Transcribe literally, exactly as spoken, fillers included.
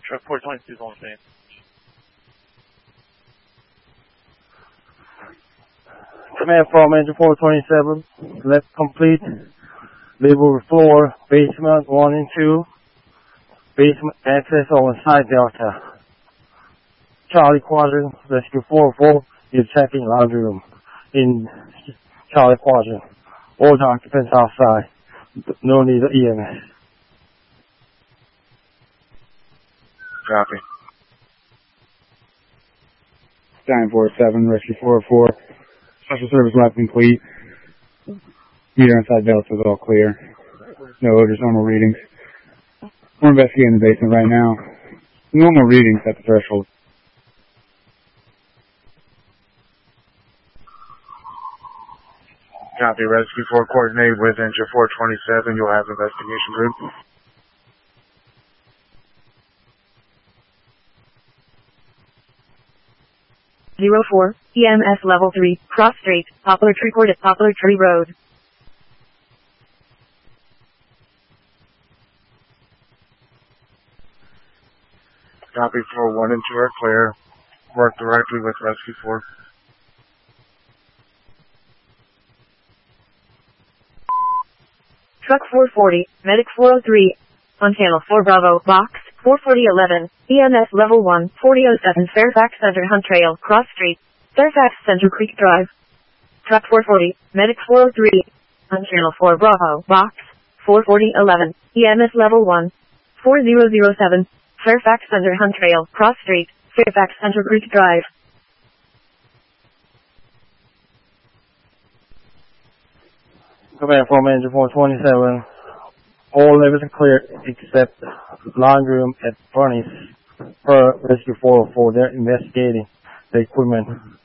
Truck four twenty-two is on the scene. Command from engine four twenty-seven, left complete, label floor, basement one and two, basement access on side delta. Charlie Quadrant, rescue four oh four, is checking laundry room in Charlie Quadrant. All the occupants outside, no need of E M S. Copy. nine four seven, rescue four oh four. Special service left complete. Meter inside Delta is all clear. No odors, normal readings. We're investigating the basement right now. Normal readings at the threshold. Copy, rescue four coordinated with engine four twenty-seven. You'll have investigation group. Zero four, E M S level three, cross street, Poplar Tree Court at Poplar Tree Road. Copy, floor one and two are clear. Work directly with rescue four. Truck four forty, medic four oh three, on channel four Bravo, box, four forty eleven, E M S level one, forty oh seven Fairfax Center Hunt Trail, Cross Street, Fairfax Center Creek Drive. Truck four forty, medic four oh three, on channel four Bravo, box, four forty eleven, E M S level one, four thousand seven, Fairfax Center Hunt Trail, Cross Street, Fairfax Center Creek Drive. Command from engine four twenty-seven. All levels are clear except laundry room at furnace per rescue four oh four. They're investigating the equipment.